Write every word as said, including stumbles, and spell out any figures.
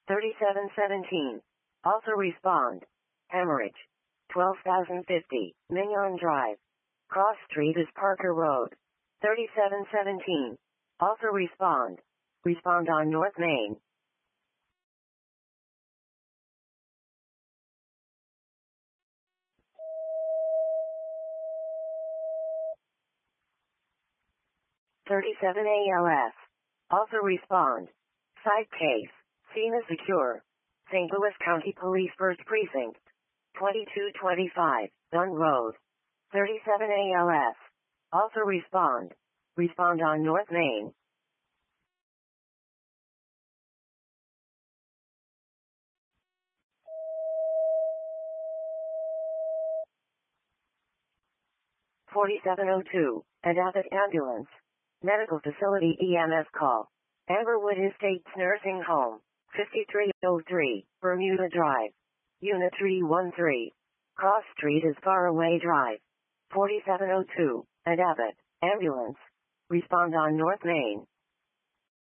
thirty-seven seventeen. Also respond. Hemorrhage. twelve thousand fifty, Mignon Drive. Cross Street is Parker Road. thirty-seven seventeen. Also respond. Respond on North Main. thirty-seven A L S. Also respond. Side case. Scene is secure. Saint Louis County Police First Precinct. twenty-two twenty-five, Dunn Road. thirty-seven A L S. Also respond. Respond on North Main. forty-seven oh two, and Abbott Ambulance. Medical Facility E M S call. Amberwood Estates Nursing Home. fifty-three oh three, Bermuda Drive. Unit three one three. Cross Street is Faraway Drive. forty-seven oh two, and Abbott Ambulance. Respond on North Main.